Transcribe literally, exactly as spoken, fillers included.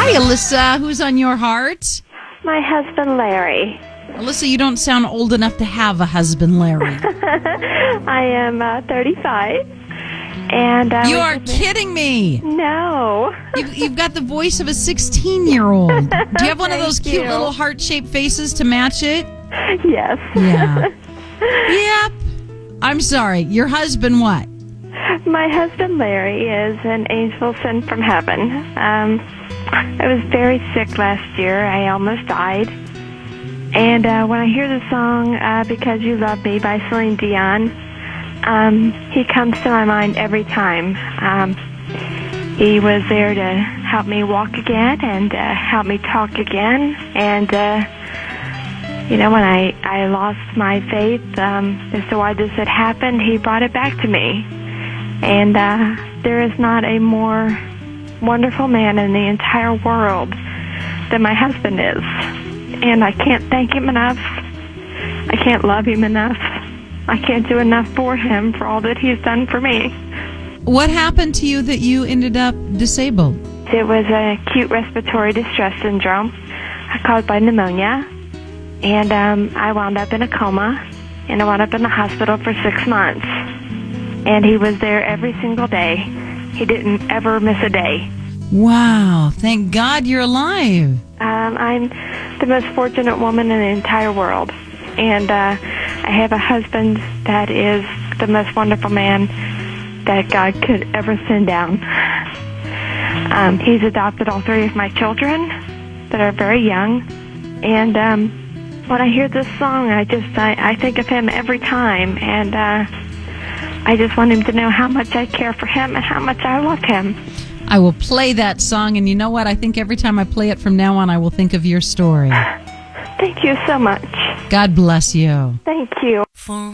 Hi, Alyssa. Who's on your heart? My husband, Larry. Alyssa, you don't sound old enough to have a husband, Larry. I am uh, thirty-five. And uh, You are kidding me. No. You've, you've got the voice of a sixteen-year-old. Do you have one of those Thank cute you. little heart-shaped faces to match it? Yes. Yeah. Yep. I'm sorry. Your husband what? My husband, Larry, is an angel sent from heaven. Um, I was very sick last year. I almost died. And uh, when I hear the song uh, Because You Love Me by Celine Dion, um, he comes to my mind every time. Um, he was there to help me walk again and uh, help me talk again. And, uh, you know, when I, I lost my faith um, as to why this had happened, he brought it back to me. And uh, there is not a more wonderful man in the entire world than my husband is. And I can't thank him enough. I can't love him enough. I can't do enough for him for all that he's done for me. What happened to you that you ended up disabled? It was an acute respiratory distress syndrome caused by pneumonia. And um, I wound up in a coma. And I wound up in the hospital for six months. And he was there every single day. He didn't ever miss a day. Wow. Thank God you're alive. Um, I'm the most fortunate woman in the entire world. And uh, I have a husband that is the most wonderful man that God could ever send down. Um, he's adopted all three of my children that are very young. And um, when I hear this song, I just I, I think of him every time. And uh, I just want him to know how much I care for him and how much I love him. I will play that song, and you know what? I think every time I play it from now on, I will think of your story. Thank you so much. God bless you. Thank you. For